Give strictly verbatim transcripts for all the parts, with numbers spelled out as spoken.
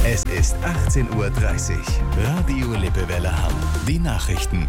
Es ist achtzehn Uhr dreißig. Radio Lippewelle Hamm. Die Nachrichten.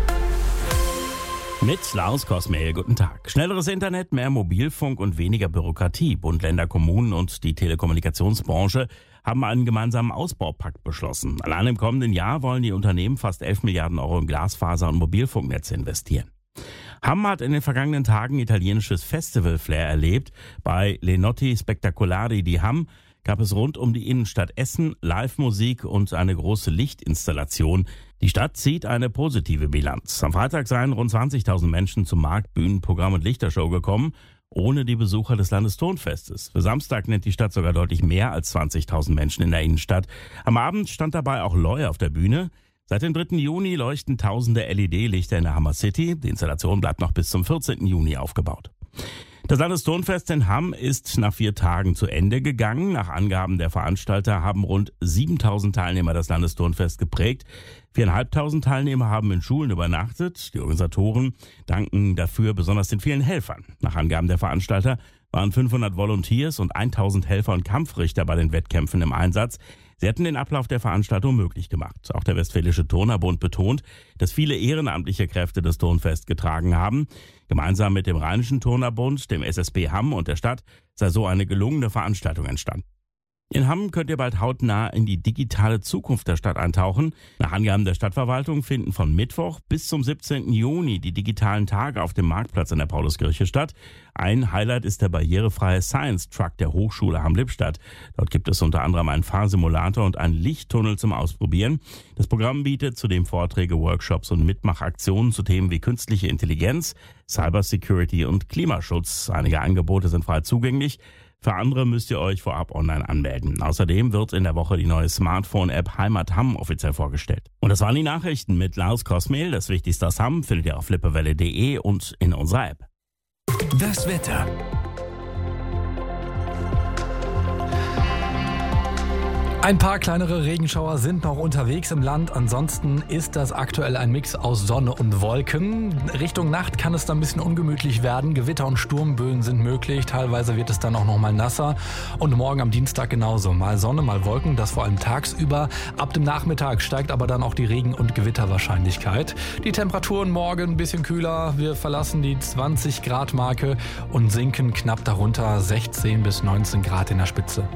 Mit Klaus Kosmehl, guten Tag. Schnelleres Internet, mehr Mobilfunk und weniger Bürokratie. Bund, Länder, Kommunen und die Telekommunikationsbranche haben einen gemeinsamen Ausbaupakt beschlossen. Allein im kommenden Jahr wollen die Unternehmen fast elf Milliarden Euro in Glasfaser- und Mobilfunknetze investieren. Hamm hat in den vergangenen Tagen italienisches Festival-Flair erlebt. Bei Le Notti Spettacolari di Hamm gab es rund um die Innenstadt Essen Live-Musik und eine große Lichtinstallation. Die Stadt zieht eine positive Bilanz. Am Freitag seien rund zwanzigtausend Menschen zum Markt, Bühnenprogramm und Lichtershow gekommen, ohne die Besucher des Landestonfestes. Für Samstag nennt die Stadt sogar deutlich mehr als zwanzigtausend Menschen in der Innenstadt. Am Abend stand dabei auch Loi auf der Bühne. Seit dem dritten Juni leuchten tausende L E D-Lichter in der Hammer City. Die Installation bleibt noch bis zum vierzehnten Juni aufgebaut. Das Landestonfest in Hamm ist nach vier Tagen zu Ende gegangen. Nach Angaben der Veranstalter haben rund siebentausend Teilnehmer das Landestonfest geprägt. viertausendfünfhundert Teilnehmer haben in Schulen übernachtet. Die Organisatoren danken dafür besonders den vielen Helfern. Nach Angaben der Veranstalter waren fünfhundert Volunteers und tausend Helfer und Kampfrichter bei den Wettkämpfen im Einsatz. Sie hätten den Ablauf der Veranstaltung möglich gemacht. Auch der Westfälische Turnerbund betont, dass viele ehrenamtliche Kräfte das Turnfest getragen haben. Gemeinsam mit dem Rheinischen Turnerbund, dem S S B Hamm und der Stadt sei so eine gelungene Veranstaltung entstanden. In Hamm könnt ihr bald hautnah in die digitale Zukunft der Stadt eintauchen. Nach Angaben der Stadtverwaltung finden von Mittwoch bis zum siebzehnten Juni die digitalen Tage auf dem Marktplatz in der Pauluskirche statt. Ein Highlight ist der barrierefreie Science Truck der Hochschule Hamm-Lippstadt. Dort gibt es unter anderem einen Fahrsimulator und einen Lichttunnel zum Ausprobieren. Das Programm bietet zudem Vorträge, Workshops und Mitmachaktionen zu Themen wie künstliche Intelligenz, Cybersecurity und Klimaschutz. Einige Angebote sind frei zugänglich. Für andere müsst ihr euch vorab online anmelden. Außerdem wird in der Woche die neue Smartphone-App Heimat Hamm offiziell vorgestellt. Und das waren die Nachrichten mit Klaus Kosmehl. Das Wichtigste aus Hamm findet ihr auf lippewelle punkt de und in unserer App. Das Wetter. Ein paar kleinere Regenschauer sind noch unterwegs im Land. Ansonsten ist das aktuell ein Mix aus Sonne und Wolken. Richtung Nacht kann es dann ein bisschen ungemütlich werden. Gewitter und Sturmböen sind möglich. Teilweise wird es dann auch noch mal nasser. Und morgen am Dienstag genauso. Mal Sonne, mal Wolken. Das vor allem tagsüber. Ab dem Nachmittag steigt aber dann auch die Regen- und Gewitterwahrscheinlichkeit. Die Temperaturen morgen ein bisschen kühler. Wir verlassen die zwanzig Grad Marke und sinken knapp darunter sechzehn bis neunzehn Grad in der Spitze.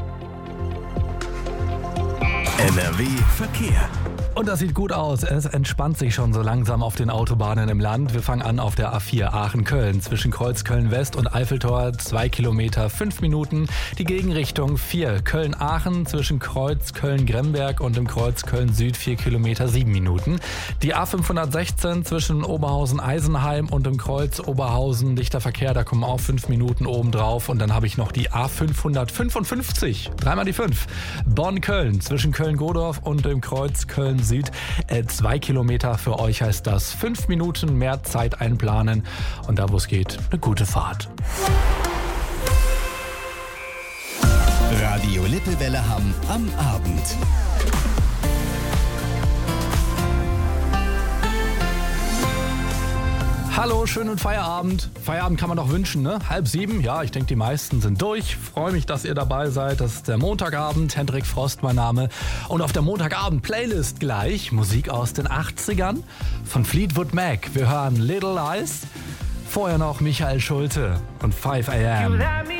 N R W Verkehr. Und das sieht gut aus. Es entspannt sich schon so langsam auf den Autobahnen im Land. Wir fangen an auf der A vier Aachen-Köln. Zwischen Kreuz Köln-West und Eiffeltor zwei Kilometer, fünf Minuten. Die Gegenrichtung vier Köln-Aachen. Zwischen Kreuz Köln-Gremberg und dem Kreuz Köln-Süd vier Kilometer, sieben Minuten. Die A fünfhundertsechzehn zwischen Oberhausen-Eisenheim und dem Kreuz Oberhausen. Dichter Verkehr, da kommen auch fünf Minuten oben drauf. Und dann habe ich noch die A fünfhundertfünfundfünfzig. Dreimal die fünf. Bonn-Köln. Zwischen Köln-Godorf und dem Kreuz Köln Süd. Äh, zwei Kilometer für euch heißt das. Fünf Minuten mehr Zeit einplanen. Und da, wo es geht, eine gute Fahrt. Radio Lippewelle Hamm am Abend. Hallo, schönen Feierabend. Feierabend kann man doch wünschen, ne? Halb sieben, ja, ich denke, die meisten sind durch. Freue mich, dass ihr dabei seid. Das ist der Montagabend. Hendrik Frost, mein Name. Und auf der Montagabend-Playlist gleich Musik aus den achtzigern von Fleetwood Mac. Wir hören Little Lies. Vorher noch Michael Schulte und five a m.